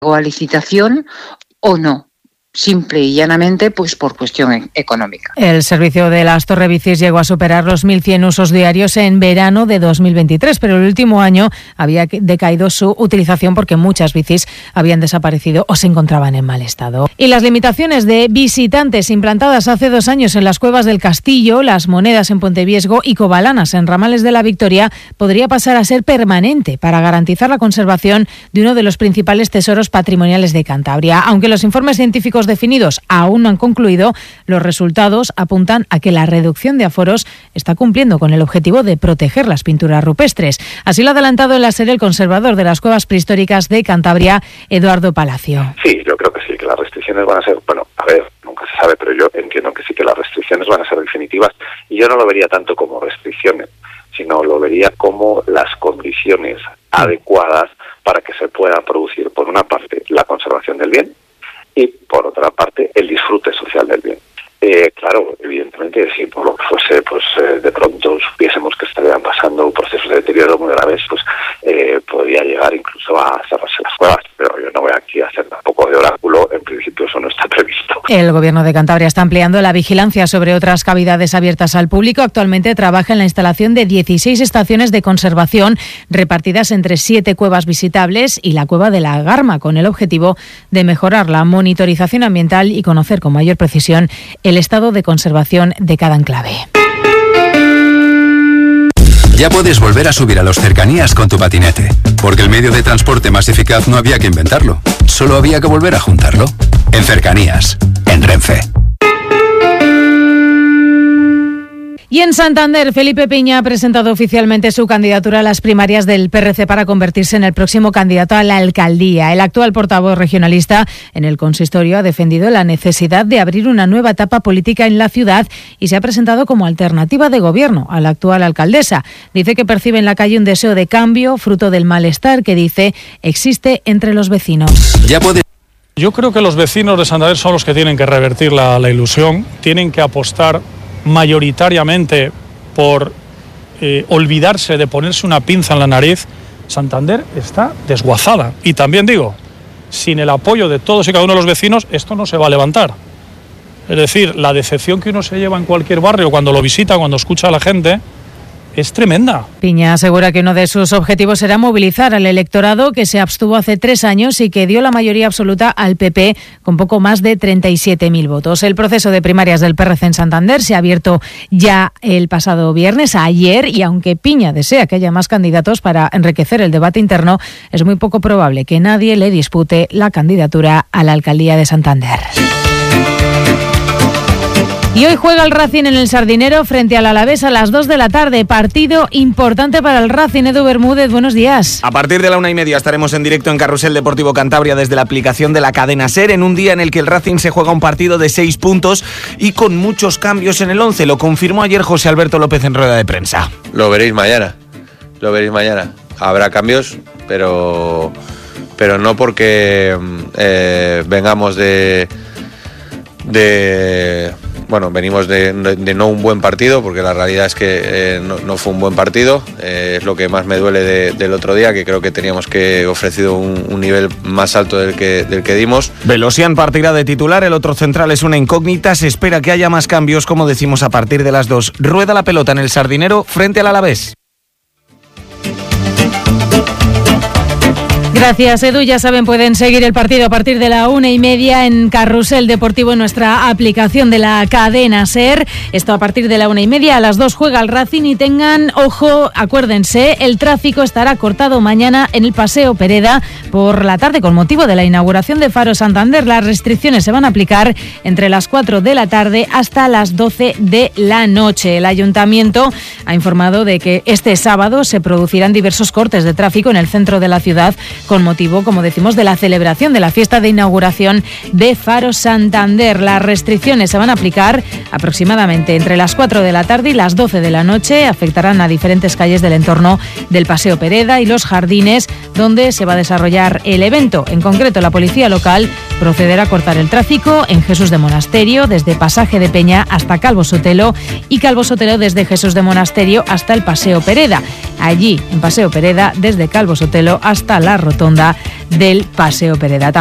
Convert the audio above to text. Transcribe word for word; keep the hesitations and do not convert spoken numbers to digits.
a licitación o no. Simple y llanamente, pues por cuestión económica. El servicio de las Torrebicis llegó a superar los mil cien usos diarios en verano de dos mil veintitrés, pero el último año había decaído su utilización porque muchas bicis habían desaparecido o se encontraban en mal estado. Y las limitaciones de visitantes implantadas hace dos años en las Cuevas del Castillo, Las Monedas en Ponteviesgo y Covalanas en Ramales de la Victoria podría pasar a ser permanente para garantizar la conservación de uno de los principales tesoros patrimoniales de Cantabria. Aunque los informes científicos definidos aún no han concluido, los resultados apuntan a que la reducción de aforos está cumpliendo con el objetivo de proteger las pinturas rupestres. Así lo ha adelantado en la serie el conservador de las cuevas prehistóricas de Cantabria, Eduardo Palacio. Sí, yo creo que sí, que las restricciones van a ser, bueno, a ver, nunca se sabe, pero yo entiendo que sí, que las restricciones van a ser definitivas, y yo no lo vería tanto como restricciones, sino lo vería como las condiciones adecuadas para que se pueda producir, por una parte, la conservación del bien, y por otra parte el disfrute social del bien. Eh, claro, evidentemente, si por lo que fuese, pues eh, de pronto supiésemos que estarían pasando procesos de deterioro muy graves, pues eh, podría llegar incluso a cerrarse las cuevas, pero yo no voy aquí a hacer tampoco de oráculo, en principio eso no está previsto. El Gobierno de Cantabria está ampliando la vigilancia sobre otras cavidades abiertas al público. Actualmente trabaja en la instalación de dieciséis estaciones de conservación repartidas entre siete cuevas visitables y la cueva de la Garma, con el objetivo de mejorar la monitorización ambiental y conocer con mayor precisión el estado de conservación de cada enclave. Ya puedes volver a subir a los cercanías con tu patinete, porque el medio de transporte más eficaz no había que inventarlo, solo había que volver a juntarlo. En Cercanías, en Renfe. Y en Santander, Felipe Piña ha presentado oficialmente su candidatura a las primarias del P R C para convertirse en el próximo candidato a la alcaldía. El actual portavoz regionalista en el consistorio ha defendido la necesidad de abrir una nueva etapa política en la ciudad y se ha presentado como alternativa de gobierno a la actual alcaldesa. Dice que percibe en la calle un deseo de cambio, fruto del malestar que dice existe entre los vecinos. Ya puede... Yo creo que los vecinos de Santander son los que tienen que revertir la, la ilusión, tienen que apostar mayoritariamente por eh, olvidarse de ponerse una pinza en la nariz. Santander está desguazada. Y también digo, sin el apoyo de todos y cada uno de los vecinos, esto no se va a levantar. Es decir, la decepción que uno se lleva en cualquier barrio cuando lo visita, cuando escucha a la gente, es tremenda. Piña asegura que uno de sus objetivos será movilizar al electorado que se abstuvo hace tres años y que dio la mayoría absoluta al P P con poco más de treinta y siete mil votos. El proceso de primarias del P R C en Santander se ha abierto ya el pasado viernes, ayer, y aunque Piña desea que haya más candidatos para enriquecer el debate interno, es muy poco probable que nadie le dispute la candidatura a la alcaldía de Santander. Y hoy juega el Racing en el Sardinero frente al Alavés a las dos de la tarde. Partido importante para el Racing. Edu Bermúdez, buenos días. A partir de la una y media estaremos en directo en Carrusel Deportivo Cantabria desde la aplicación de la cadena SER, en un día en el que el Racing se juega un partido de seis puntos y con muchos cambios en el once. Lo confirmó ayer José Alberto López en rueda de prensa. Lo veréis mañana. Lo veréis mañana. Habrá cambios, pero, pero no porque eh, vengamos de... de Bueno, venimos de, de, de no un buen partido, porque la realidad es que eh, no, no fue un buen partido. Eh, es lo que más me duele de, del otro día, que creo que teníamos que ofrecido un, un nivel más alto del que, del que dimos. Velosian partirá de titular, el otro central es una incógnita. Se espera que haya más cambios, como decimos, a partir de las dos. Rueda la pelota en el Sardinero frente al Alavés. Gracias, Edu. Ya saben, pueden seguir el partido a partir de la una y media en Carrusel Deportivo en nuestra aplicación de la cadena SER. Esto a partir de la una y media. A las dos juega el Racing y tengan ojo, acuérdense, el tráfico estará cortado mañana en el Paseo Pereda por la tarde con motivo de la inauguración de Faro Santander. Las restricciones se van a aplicar entre las cuatro de la tarde hasta las doce de la noche. El Ayuntamiento ha informado de que este sábado se producirán diversos cortes de tráfico en el centro de la ciudad con motivo, como decimos, de la celebración de la fiesta de inauguración de Faro Santander. Las restricciones se van a aplicar aproximadamente entre las cuatro de la tarde y las doce de la noche. Afectarán a diferentes calles del entorno del Paseo Pereda y los jardines donde se va a desarrollar el evento. En concreto, la policía local proceder a cortar el tráfico en Jesús de Monasterio, desde Pasaje de Peña hasta Calvo Sotelo y Calvo Sotelo desde Jesús de Monasterio hasta el Paseo Pereda. Allí, en Paseo Pereda, desde Calvo Sotelo hasta la rotonda del Paseo Pereda.